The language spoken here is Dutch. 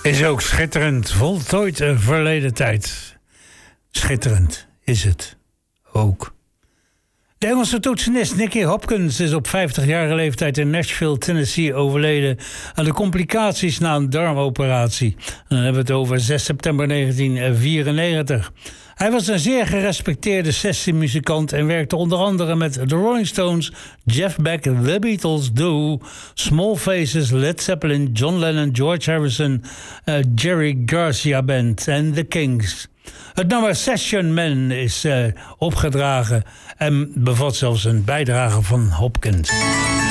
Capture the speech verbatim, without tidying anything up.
Is ook schitterend, voltooid een verleden tijd. Schitterend is het ook. De Engelse toetsenist Nicky Hopkins is op vijftigjarige leeftijd in Nashville, Tennessee overleden aan de complicaties na een darmoperatie. En dan hebben we het over zes september negentien vierennegentig. Hij was een zeer gerespecteerde sessiemuzikant en werkte onder andere met The Rolling Stones, Jeff Beck, The Beatles, The Who, Small Faces, Led Zeppelin, John Lennon, George Harrison, uh, Jerry Garcia Band en The Kings. Het nummer Session Man is uh, opgedragen en bevat zelfs een bijdrage van Hopkins.